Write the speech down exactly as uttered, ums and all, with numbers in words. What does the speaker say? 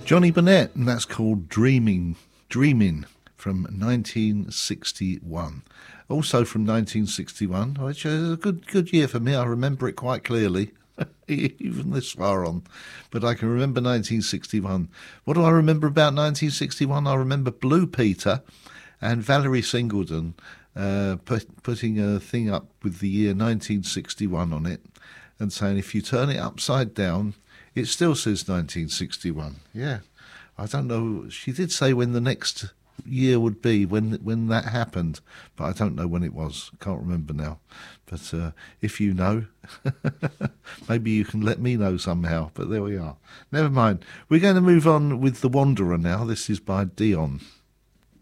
Johnny Burnett, and that's called Dreaming, Dreaming from nineteen sixty-one. Also from nineteen sixty-one, which is a good good year for me. I remember it quite clearly, even this far on. But I can remember nineteen sixty-one. What do I remember about nineteen sixty-one? I remember Blue Peter and Valerie Singleton uh, put, putting a thing up with the year nineteen sixty-one on it and saying if you turn it upside down, it still says nineteen sixty-one. Yeah, I don't know. She did say when the next year would be, when when that happened, but I don't know when it was. Can't remember now. But uh, if you know, maybe you can let me know somehow. But there we are. Never mind. We're going to move on with The Wanderer now. This is by Dion.